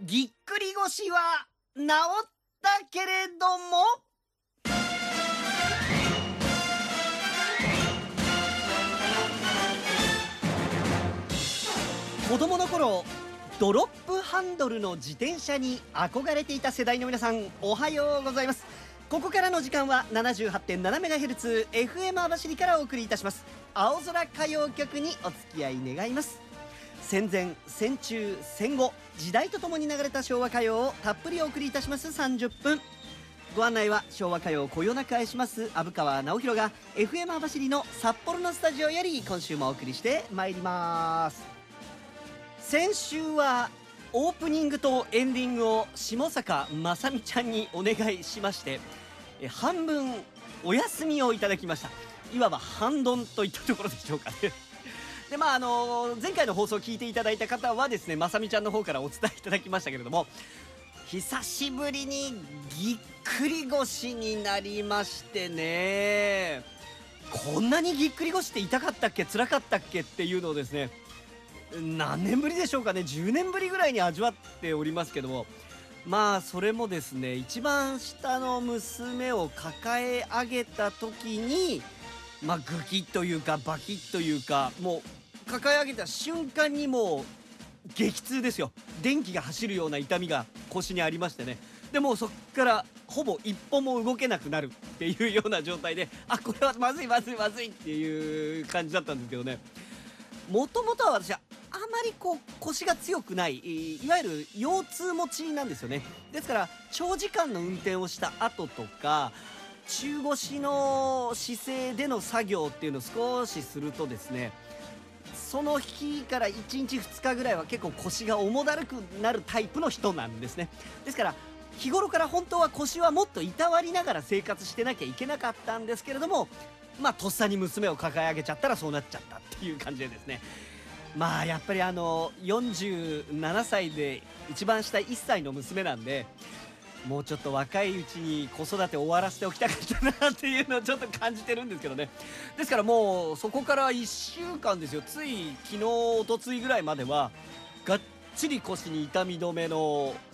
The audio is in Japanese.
ぎっくり腰は治ったけれども、子供の頃ドロップハンドルの自転車に憧れていた世代の皆さん、おはようございます。ここからの時間は 78.7MHz FM 網走からお送りいたします青空歌謡曲にお付き合い願います。戦前戦中戦後、時代とともに流れた昭和歌謡をたっぷりお送りいたします30分。ご案内は昭和歌謡こよなく愛します虻川直弘が FM 網走の札幌のスタジオより今週もお送りしてまいります。先週はオープニングとエンディングを下坂まさみちゃんにお願いしまして、半分お休みをいただきました。いわば半ドンといったところでしょうかね。で前回の放送を聞いていただいた方はですね、まさみちゃんの方からお伝えいただきましたけれども、久しぶりにぎっくり腰になりましてね、こんなにぎっくり腰って痛かったっけ、辛かったっけっていうのをですね、何年ぶりでしょうかね、10年ぶりぐらいに味わっておりますけども、それもですね、一番下の娘を抱え上げた時にグキッというかバキッというか、もう抱え上げた瞬間にもう激痛ですよ。電気が走るような痛みが腰にありましてね。でもうそっからほぼ一歩も動けなくなるっていうような状態で、これはまずいまずいまずいっていう感じだったんですけどね。もともとは私はあまり腰が強くない、いわゆる腰痛持ちなんですよね。ですから長時間の運転をした後とか、中腰の姿勢での作業っていうのを少しするとですね、その日から1日2日ぐらいは結構腰が重だるくなるタイプの人なんですね。ですから日頃から本当は腰はもっといたわりながら生活してなきゃいけなかったんですけれども、とっさに娘を抱え上げちゃったらそうなっちゃったっていう感じでですね、やっぱり47歳で一番下1歳の娘なんで、もうちょっと若いうちに子育て終わらせておきたかったなっていうのをちょっと感じてるんですけどね。ですからもうそこから1週間ですよ、つい昨日おとついぐらいまではがっちり腰に痛み止めの